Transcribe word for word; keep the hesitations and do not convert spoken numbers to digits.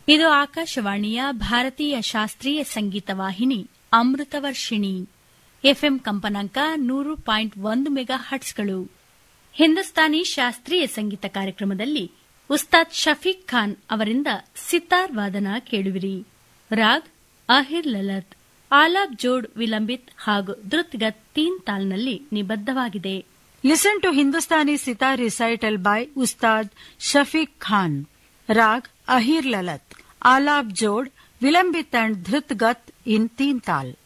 ಇದು ಆಕಾಶವಾಣಿಯ ಭಾರತೀಯ ಶಾಸ್ತ್ರೀಯ ಸಂಗೀತ ವಾಹಿನಿ ಅಮೃತವರ್ಷಿಣಿ. ಎಫ್ಎಂ ಕಂಪನಾಂಕ ನೂರು ಪಾಯಿಂಟ್ ಒಂದು ಮೆಗಾ ಹಟ್ಸ್ಗಳು. ಹಿಂದೂಸ್ತಾನಿ ಶಾಸ್ತ್ರೀಯ ಸಂಗೀತ ಕಾರ್ಯಕ್ರಮದಲ್ಲಿ ಉಸ್ತಾದ್ ಶಫೀಕ್ ಖಾನ್ ಅವರಿಂದ ಸಿತಾರ್ ವಾದನ ಕೇಳುವಿರಿ. ರಾಗ್ ಅಹಿರ್ ಲಲತ್, ಆಲಾಬ್ ಜೋಡ್ ವಿಲಂಬಿತ್ ಹಾಗೂ ಧೃತ್ಗತ್ ತೀನ್ ತಾಲ್ನಲ್ಲಿ ನಿಬದ್ಧವಾಗಿದೆ. Listen to Hindustani sitar recital by Ustad Shafiq Khan. Raag Ahir Lalat, ಆಲಾಬ್ Jod vilambit and ಧೃತ್ಗತ್ in Teen Tal.